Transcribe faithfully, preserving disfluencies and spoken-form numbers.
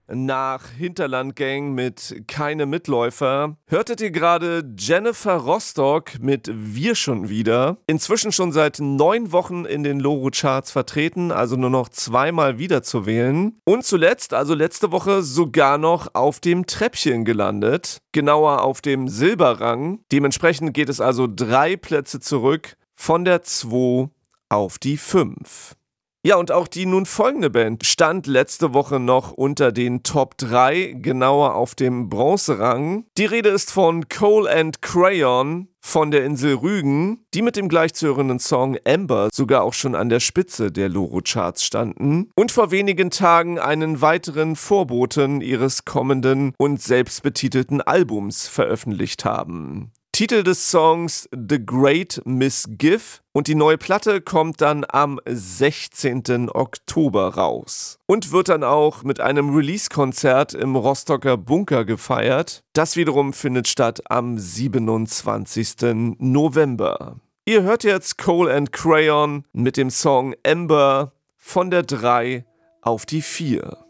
Nach Hinterlandgang mit Keine Mitläufer hörtet ihr gerade Jennifer Rostock mit Wir schon wieder. Inzwischen schon seit neun Wochen in den Loro-Charts vertreten, also nur noch zweimal wiederzuwählen. Und zuletzt, also letzte Woche, sogar noch auf dem Treppchen gelandet. Genauer auf dem Silberrang. Dementsprechend geht es also drei Plätze zurück von der zwei auf die fünf. Ja, und auch die nun folgende Band stand letzte Woche noch unter den Top drei, genauer auf dem Bronzerang. Die Rede ist von Coal and Crayon von der Insel Rügen, die mit dem gleichzuhörenden Song Amber sogar auch schon an der Spitze der Loro-Charts standen und vor wenigen Tagen einen weiteren Vorboten ihres kommenden und selbstbetitelten Albums veröffentlicht haben. Titel des Songs The Great Misgive und die neue Platte kommt dann am sechzehnten Oktober raus und wird dann auch mit einem Release-Konzert im Rostocker Bunker gefeiert. Das wiederum findet statt am siebenundzwanzigsten November. Ihr hört jetzt Coal and Crayon mit dem Song Amber von der drei auf die vier.